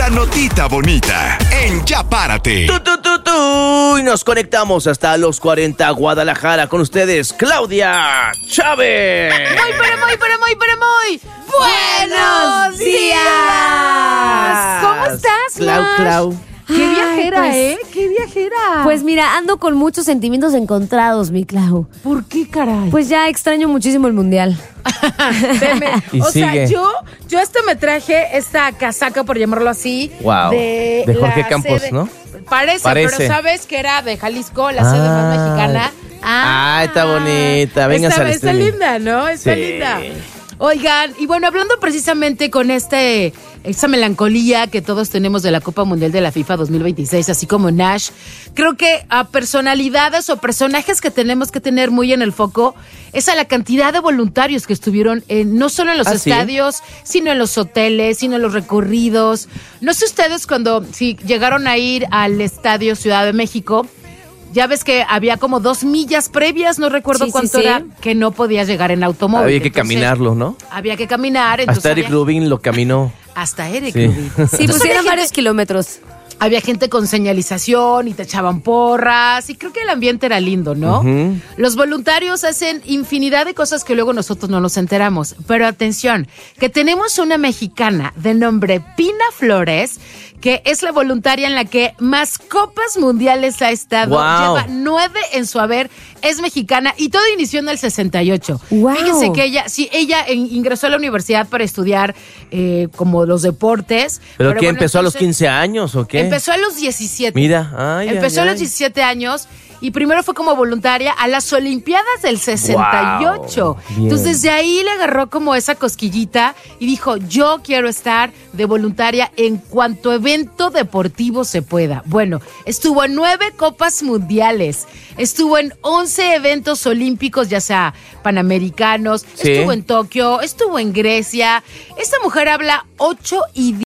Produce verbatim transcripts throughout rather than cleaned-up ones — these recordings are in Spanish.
la notita bonita en Ya Párate. Tu, tu, tu, tu. Y nos conectamos hasta los cuarenta Guadalajara con ustedes, Claudia Chávez. Muy, pero muy, pero muy, pero muy buenos días. ¿Cómo estás, Clau, Nash? Clau. Qué viajera, Ay, pues, ¿eh? Qué viajera. Pues mira, ando con muchos sentimientos encontrados, mi Clau. ¿por qué, caray? Pues ya extraño muchísimo el mundial. Veme, Y o sigue. sea, yo, yo hasta me traje esta casaca, por llamarlo así. Wow. De, De Jorge la Campos, sede- ¿no? Parece, Parece. pero sabes que era de Jalisco, la sede Ah. más mexicana. Ah, está bonita. Véngase está, al está streaming. linda, ¿no? Está Sí. linda. Oigan, y bueno, hablando precisamente con este, esta melancolía que todos tenemos de la Copa Mundial de la FIFA dos mil veintiséis, así como Nash, creo que a personalidades o personajes que tenemos que tener muy en el foco es a la cantidad de voluntarios que estuvieron en, no solo en los ¿Ah, sí? estadios, sino en los hoteles, sino en los recorridos. No sé ustedes cuando si llegaron a ir al Estadio Ciudad de México. Ya ves que había como dos millas previas, no recuerdo Sí, sí, cuánto sí. era, que no podías llegar en automóvil. Había que Entonces, caminarlo, ¿no? Había que caminar. Entonces Hasta Eric había- Rubin lo caminó. Hasta Eric Sí. Rubin. Sí, Entonces, pusieron había varios gente- kilómetros. Había gente con señalización y te echaban porras y creo que el ambiente era lindo, ¿no? Ujú. Los voluntarios hacen infinidad de cosas que luego nosotros no nos enteramos. Pero atención, que tenemos una mexicana de nombre Pina Flores, que es la voluntaria en la que más copas mundiales ha estado. Wow. Lleva nueve en su haber, es mexicana y todo inició en el sesenta y ocho. Wow. Fíjense que ella, sí, ella en- ingresó a la universidad para estudiar eh, como los deportes. ¿Pero qué? bueno, ¿Empezó a los entonces- quince años o qué? Empezó a los diecisiete. Mira, ay, Empezó ay, a los ay. diecisiete años y primero fue como voluntaria a las Olimpiadas del sesenta y ocho. Wow, bien. Entonces de ahí le agarró como esa cosquillita y dijo, yo quiero estar de voluntaria en cuanto evento deportivo se pueda. Bueno, estuvo en nueve copas mundiales, estuvo en once eventos olímpicos, ya sea panamericanos, Sí. estuvo en Tokio, estuvo en Grecia. Esta mujer habla ocho idiomas.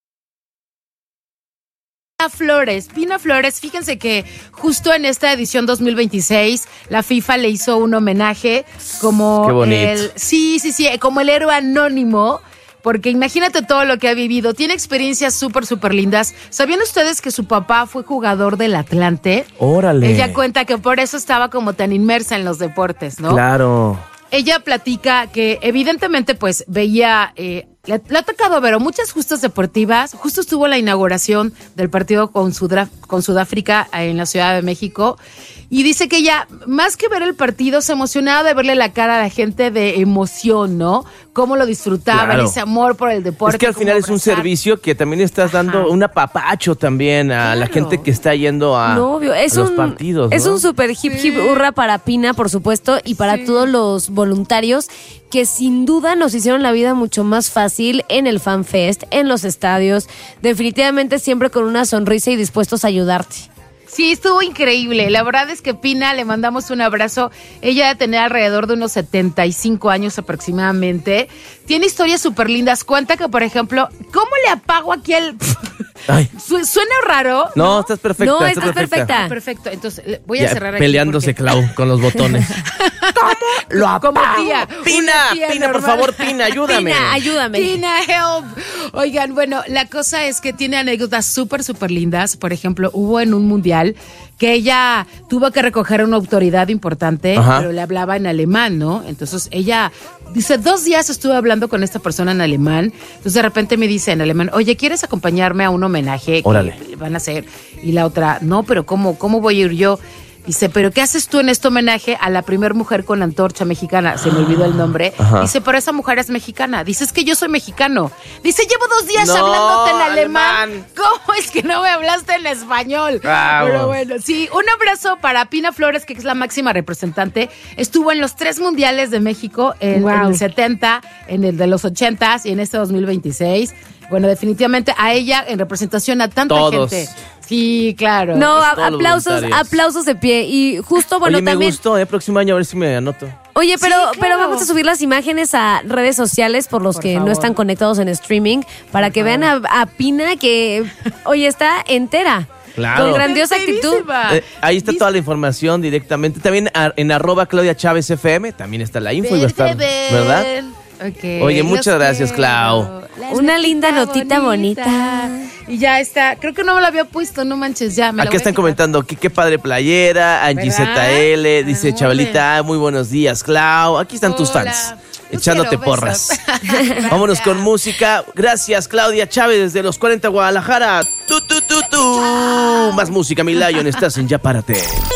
Pina Flores, Pina Flores, fíjense que justo en esta edición dos mil veintiséis la FIFA le hizo un homenaje como Qué bonito. el sí, sí, sí, como el héroe anónimo, porque imagínate todo lo que ha vivido, tiene experiencias súper, súper lindas. ¿Sabían ustedes que su papá fue jugador del Atlante? Órale. Ella cuenta que por eso estaba como tan inmersa en los deportes, ¿no? Claro. Ella platica que evidentemente pues veía, eh, le, le ha tocado ver muchas justas deportivas, justo estuvo la inauguración del partido con, Sudra- con Sudáfrica eh, en la Ciudad de México y dice que ella, más que ver el partido, se emocionaba de verle la cara a la gente de emoción, ¿no? Cómo lo disfrutaban, Claro. ese amor por el deporte. Es que al cómo final es un abrazar. servicio que también estás dando Ajá. un apapacho también a la Claro. gente que está yendo a, No, obvio. Es a los un, partidos, es ¿no? un super hip hip hurra para Pina, por supuesto, y para todos los voluntarios que sin duda nos hicieron la vida mucho más fácil en el Fan Fest, en los estadios, definitivamente siempre con una sonrisa y dispuestos a ayudarte. Sí, estuvo increíble. La verdad es que Pina, le mandamos un abrazo. Ella debe tener alrededor de unos setenta y cinco años aproximadamente. Tiene historias súper lindas. Cuenta que, por ejemplo, ¿cómo le apago aquí el...? Ay. Su- ¿Suena raro? No, estás perfecta. No, estás estás perfecta. Ah, perfecto. Entonces, le- voy a Ya, cerrar aquí. peleándose, porque- Clau, con los botones. Lo como tía. Pina, una tía Pina, por normal. favor, Pina, ayúdame. Pina, ayúdame. Pina, help. Oigan, bueno, la cosa es que tiene anécdotas súper, súper lindas. Por ejemplo, hubo en un mundial que ella tuvo que recoger a una autoridad importante, Ajá. pero le hablaba en alemán, ¿no? Entonces ella dice, dos días estuve hablando con esta persona en alemán. Entonces de repente me dice en alemán, oye, ¿quieres acompañarme a un homenaje que Órale. le van a hacer? Y la otra, no, pero ¿cómo, cómo voy a ir yo? Dice, ¿pero qué haces tú en este homenaje a la primer mujer con antorcha mexicana? Se me olvidó el nombre. Ajá. Dice, pero esa mujer es mexicana. Dice, es que yo soy mexicano. Dice, llevo dos días No, hablándote en alemán. alemán. ¿Cómo es que no me hablaste en español? Bravo. Pero bueno, sí, un abrazo para Pina Flores, que es la máxima representante. Estuvo en los tres mundiales de México, en, Wow. en el setenta, en el de los ochentas y en este dos mil veintiséis. Bueno, definitivamente a ella en representación a tanta Todos. gente. Sí, claro. No, a- todos los aplausos, voluntarios. aplausos de pie. Y justo, bueno, Oye, me también... gustó, ¿eh? Próximo año a ver si me anoto. Oye, pero, Sí, claro. pero vamos a subir las imágenes a redes sociales por los Por que favor. no están conectados en streaming para Por que vean a, a Pina que, oye, está entera. Claro. Con grandiosa actitud. Enterísima. Eh, ahí está Dice- toda la información directamente. También a- en arroba Claudia Chávez F M también está la info y va a estar, Ven, ven. ¿verdad? Okay, Oye, muchas los gracias, quiero. Clau. La Una linda notita bonita. Y ya está. Creo que no me la había puesto, no manches, ya. Me la Aquí voy a están quitar. comentando que qué padre playera, Angie ¿Verdad? Z L, dice Muy Chabelita, muy buenos días, Clau. Aquí están tus Hola. fans, Los echándote quiero, porras. besos. Vámonos con música. Gracias, Claudia Chávez, desde los cuarenta Guadalajara. Tu, tu, tu, tu. Más música, mi Lion, estás en Ya Párate.